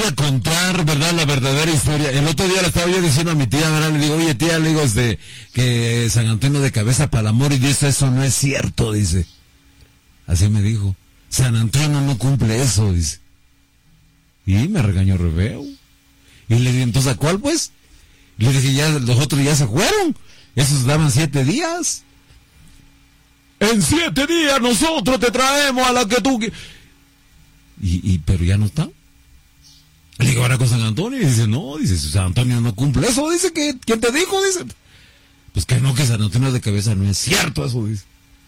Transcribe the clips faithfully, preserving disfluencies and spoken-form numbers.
a contar, ¿verdad?, la verdadera historia. El otro día le estaba yo diciendo a mi tía, ¿verdad? Le digo, oye, tía, le digo, este, que San Antonio de cabeza para el amor, y dice, eso no es cierto, dice. Así me dijo. San Antonio no cumple eso, dice. Y me regañó re feo. Y le dije, entonces, ¿a cuál, pues? Le dije, ya, los otros ya se fueron. Esos daban siete días. En siete días nosotros te traemos a la que tú... Y, y, pero ya no está. Le digo, ahora con San Antonio, y dice, no, dice, San Antonio no cumple eso, dice, que, ¿quién te dijo? Dice, pues que no, que San Antonio de cabeza no es cierto eso, dice.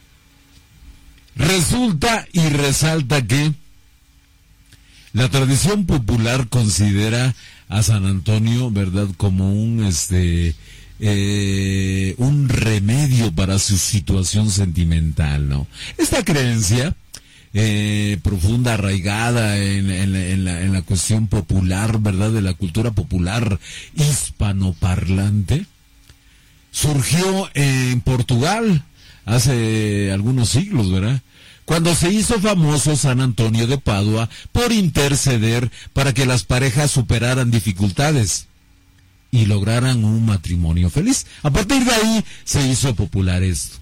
Resulta y resalta que la tradición popular considera a San Antonio, ¿verdad?, como un, este, eh, un remedio para su situación sentimental, ¿no? Esta creencia... Eh, profunda, arraigada en, en, en, la, en la cuestión popular, ¿verdad?, de la cultura popular hispanoparlante, surgió en Portugal hace algunos siglos, ¿verdad?, cuando se hizo famoso San Antonio de Padua por interceder para que las parejas superaran dificultades y lograran un matrimonio feliz. A partir de ahí se hizo popular esto.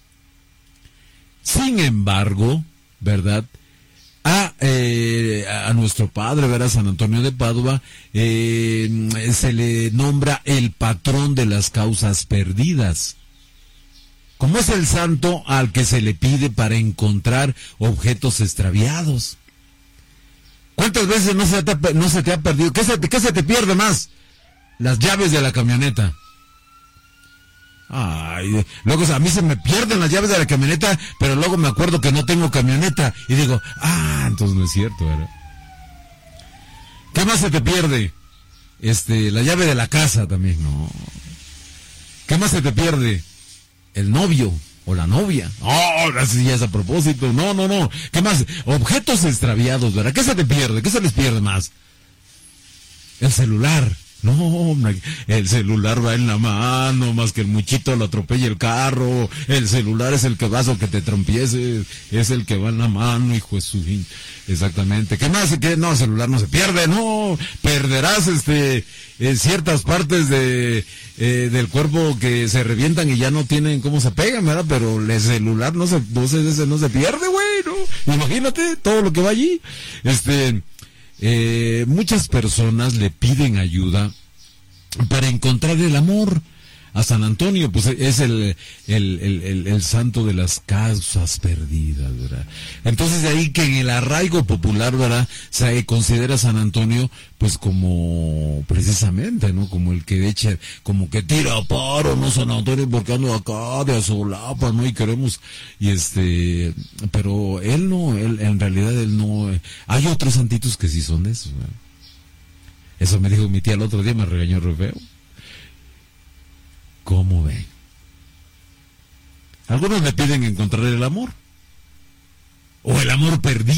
Sin embargo, ¿verdad?, a, eh, a nuestro padre, ¿verdad?, San Antonio de Padua, eh, se le nombra el patrón de las causas perdidas, como es el santo al que se le pide para encontrar objetos extraviados. ¿Cuántas veces no se te, no se te ha perdido? ¿Qué se te, qué se te pierde más? Las llaves de la camioneta. Ay, luego a mí se me pierden las llaves de la camioneta, pero luego me acuerdo que no tengo camioneta y digo, ah, entonces no es cierto, ¿verdad? ¿Qué más se te pierde? Este, la llave de la casa también, no. ¿Qué más se te pierde? El novio o la novia. Oh, así ya es a propósito. No, no, no. ¿Qué más? Objetos extraviados, ¿verdad? ¿Qué se te pierde? ¿Qué se les pierde más? El celular. No, hombre, el celular va en la mano, más que el muchito lo atropella el carro. El celular es el que vas o que te trompieces, es el que va en la mano, hijo de su... Exactamente. ¿Qué más? ¿Qué? No, el celular no se pierde, no. Perderás este eh, ciertas partes de eh, del cuerpo que se revientan y ya no tienen cómo se pegan, ¿verdad? Pero el celular no se, no se, ese no se pierde, güey, ¿no? Imagínate todo lo que va allí. Este... Eh, muchas personas le piden ayuda para encontrar el amor. A San Antonio, pues es el, el, el, el, el santo de las causas perdidas, ¿verdad? Entonces de ahí que en el arraigo popular, ¿verdad?, se considera a San Antonio, pues como, precisamente, ¿no?, como el que echa, como que tira paro, ¿no?, San Antonio, porque ando acá de Azulapa, ¿no?, y queremos, y este, pero él no, él, en realidad él no, hay otros santitos que sí son de eso, ¿verdad? Eso me dijo mi tía el otro día, me regañó re feo. ¿Cómo ven? Algunos le piden encontrar el amor, o el amor perdido.